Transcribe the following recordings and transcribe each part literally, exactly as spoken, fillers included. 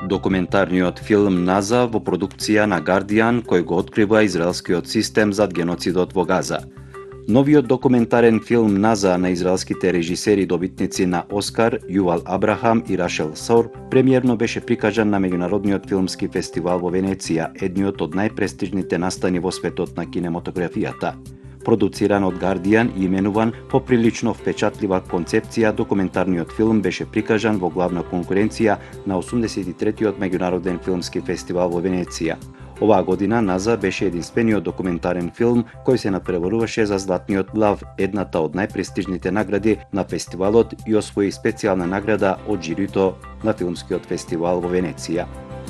Документарниот филм Наза во продукција на Guardian, кој го открива израелскиот систем зад геноцидот во Газа. Новиот документарен филм Наза на израелските режисери добитници на Оскар Јувал Абрахам и Рашел Сор премиерно беше прикажан на меѓународниот филмски фестивал во Венеција, едниот од најпрестижните настани во светот на кинематографијата. Продуциран од Guardian и именуван по прилично впечатлива концепција, документарниот филм беше прикажан во главна конкуренција на осумдесет и третиот меѓународен филмски фестивал во Венеција. Оваа година Наза беше единствениот документарен филм кој се надпреваруваше за Златниот лав, едната од најпрестижните награди на фестивалот, и освои специјална награда од жирито на филмскиот фестивал во Венеција.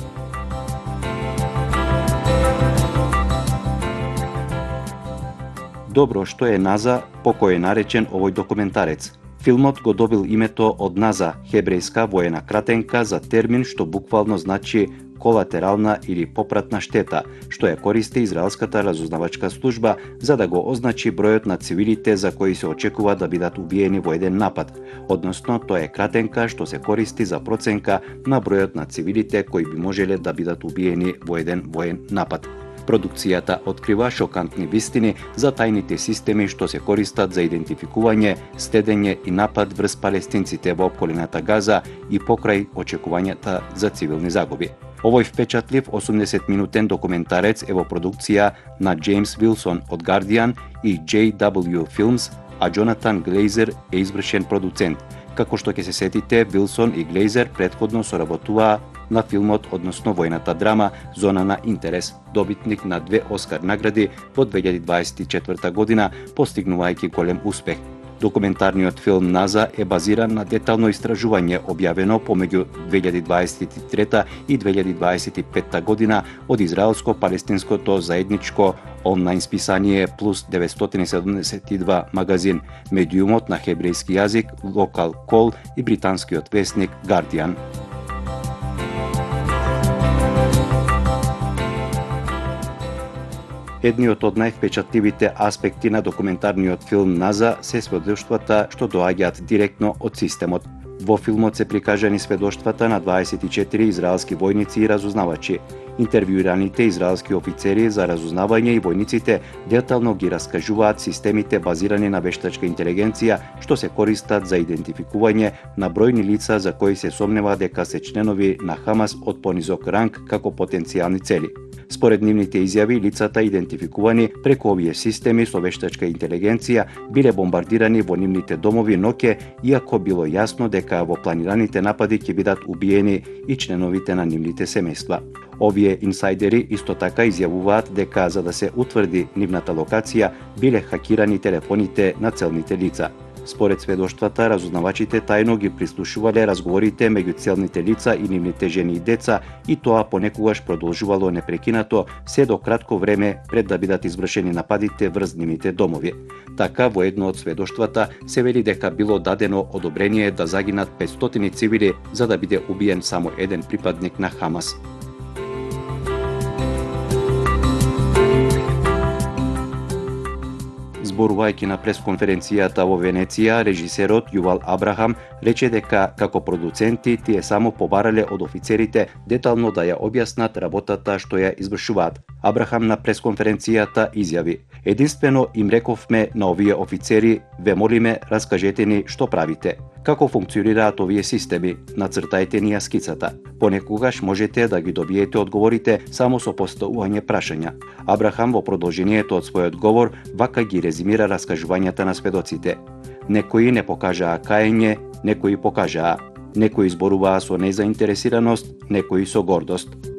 Добро што е Наза, по кој е наречен овој документарец. Филмот го добил името од Наза, хебрејска воена кратенка за термин што буквално значи колатерална или попратна штета, што ја користи израелската разузнавачка служба за да го означи бројот на цивилите за кои се очекува да бидат убиени во еден напад, односно тоа е кратенка што се користи за проценка на бројот на цивилите кои би можеле да бидат убиени во еден воен напад. Продукцијата открива шокантни вистини за тајните системи што се користат за идентификување, следење и напад врз палестинците во околината Газа и покрај очекувањата за цивилни загуби. Овој впечатлив осумдесет минутен документарец е во продукција на Джеймс Вилсон од Guardian и J W Films, а Джонатан Глейзер е извршен продуцент. Како што ќе се сетите, Вилсон и Глейзер претходно соработуваа на филмот, односно војната драма Зона на интерес, добитник на две Оскар награди во две илјади дваесет и четврта година, постигнувајќи голем успех. Документарниот филм Наза е базиран на детално истражување објавено помеѓу две илјади дваесет и трета и две илјади дваесет и петта година од израелско-палестинското заедничко онлайн списание Плюс деветстотини седумдесет и два магазин, медиумот на хебрејски јазик Local Call и британскиот весник Guardian. Едниот од највпечатливите аспекти на документарниот филм Наза се сведоштвата што доаѓаат директно од системот. Во филмот се прикажани сведоштвата на дваесет и четири израелски војници и разузнавачи. Интервјуираните израелски офицери за разузнавање и војниците детално ги раскажуваат системите базирани на вештачка интелигенција што се користат за идентификување на бројни лица за кои се сомнева дека се членови на Хамас од понизок ранг како потенцијални цели. Според нивните изјави, лицата идентификувани преку овие системи со вештачка интелигенција биле бомбардирани во нивните домови ноќе, иако било јасно дека во планираните напади ќе бидат убиени и членовите на нивните семејства. Овие инсайдери исто така изјавуваат дека за да се утврди нивната локација биле хакирани телефоните на целните лица. Според сведоштвата, разузнавачите тајно ги прислушувале разговорите меѓу целните лица и нивните жени и деца, и тоа понекогаш продолжувало непрекинато се до кратко време пред да бидат извршени нападите врз нивните домови. Така, во едно од сведоштвата се вели дека било дадено одобрение да загинат петстотини цивили за да биде убиен само еден припадник на Хамас. Зборувајќи на пресконференцијата во Венеција, режисерот Јувал Абрахам рече дека како продуценти тие само побарале од офицерите детално да ја објаснат работата што ја извршуваат. Абрахам на пресконференцијата изјави: "Единствено им рековме на овие офицери, ве молиме, раскажете ни што правите. Како функционираат овие системи, нацртајте ни ја скицата. Понекогаш можете да ги добиете одговорите само со поставување прашања." Абрахам во продолжението од својот говор вака ги резимира раскажувањата на сведоците. Некои не покажаа каење, некои покажаа. Некои зборуваа со незаинтересираност, некои со гордост.